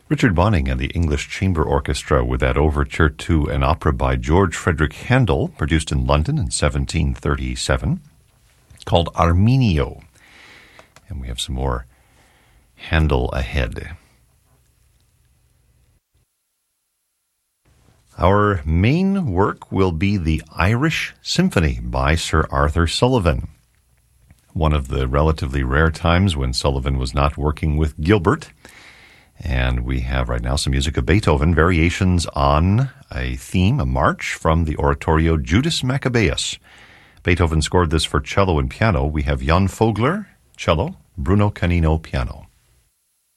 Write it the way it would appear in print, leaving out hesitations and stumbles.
Richard Bonning and the English Chamber Orchestra with that overture to an opera by George Frederick Handel, produced in London in 1737, called Arminio. And we have some more Handel ahead. Our main work will be the Irish Symphony by Sir Arthur Sullivan. One of the relatively rare times when Sullivan was not working with Gilbert. And we have right now some music of Beethoven, variations on a theme, a march from the oratorio Judas Maccabeus. Beethoven scored this for cello and piano. We have Jan Vogler, cello, Bruno Canino, piano.